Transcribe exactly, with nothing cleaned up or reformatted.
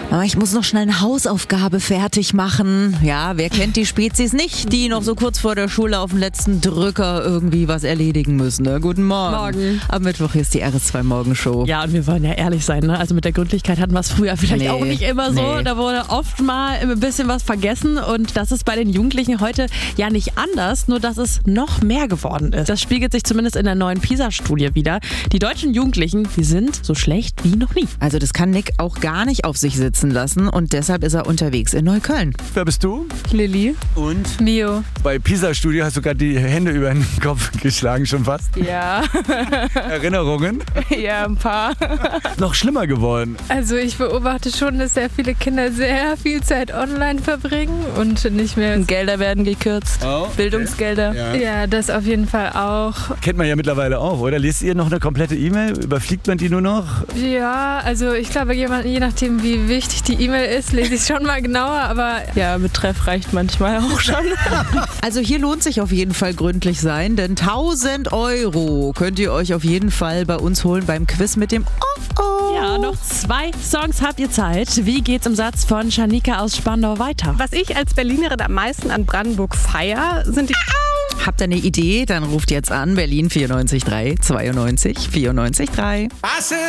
Aber ich muss noch schnell eine Hausaufgabe fertig machen. Ja, wer kennt die Spezies nicht, die noch so kurz vor der Schule auf den letzten Drücker irgendwie was erledigen müssen. Ne? Guten Morgen. Morgen. Am Mittwoch ist die R S zwei Morgenshow. Ja, und wir wollen ja ehrlich sein, ne? Also mit der Gründlichkeit hatten wir es früher vielleicht Nee, auch nicht immer so. nee. Da wurde oft mal ein bisschen was vergessen und das ist bei den Jugendlichen heute ja nicht anders, nur dass es noch mehr geworden ist. Das spiegelt sich zumindest in der neuen PISA-Studie wieder. Die deutschen Jugendlichen, die sind so schlecht wie noch nie. Also das kann Nick auch gar nicht auf sich sitzen lassen und deshalb ist er unterwegs in Neukölln. Wer bist du? Lilly. Und? Mio. Bei PISA-Studio hast du gerade die Hände über den Kopf geschlagen, schon fast. Ja. Erinnerungen? Ja, ein paar. Noch schlimmer geworden. Also ich beobachte schon, dass sehr viele Kinder sehr viel Zeit online verbringen und nicht mehr... Gelder werden gekürzt, Oh, okay. Bildungsgelder. Ja. Ja, das auf jeden Fall auch. Kennt man ja mittlerweile auch, oder? Lest ihr noch eine komplette E-Mail? Überfliegt man die nur noch? Ja, also ich glaube, jemand, je nachdem, wie wichtig die E-Mail ist, lese ich schon mal genauer, aber Ja, Betreff reicht manchmal auch schon. Also hier lohnt sich auf jeden Fall gründlich sein, denn tausend Euro könnt ihr euch auf jeden Fall bei uns holen beim Quiz mit dem Oh Oh. Ja, noch zwei Songs habt ihr Zeit. Wie geht's im Satz von Shanika aus Spandau weiter? Was ich als Berlinerin am meisten an Brandenburg feier, sind die... Habt ihr eine Idee? Dann ruft jetzt an Berlin vierundneunzig drei zweiundneunzig vierundneunzig drei.